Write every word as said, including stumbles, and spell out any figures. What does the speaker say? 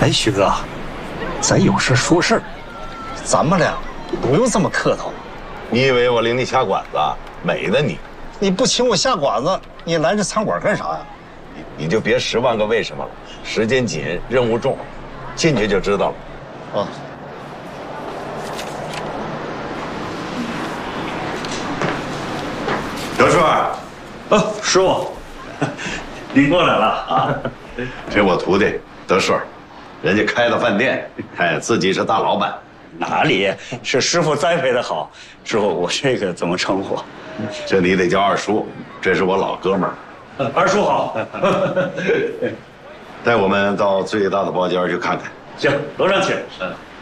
哎，徐哥，咱有事说事儿，咱们俩不用这么客套。 你以为我领你下馆子？美的你！ 你不请我下馆子，你来这餐馆干啥呀？ 你你就别十万个为什么了，时间紧，任务重，进去就知道了。 啊。 德顺， 哦，师傅，您过来了啊！ 这我徒弟德顺，人家开了饭店，哎，自己是大老板。 哪里是师傅栽培的好？师傅，我这个怎么称呼？ 这你得叫二叔，这是我老哥们儿。 二叔好。 带我们到最大的包间去看看。 行，楼上请。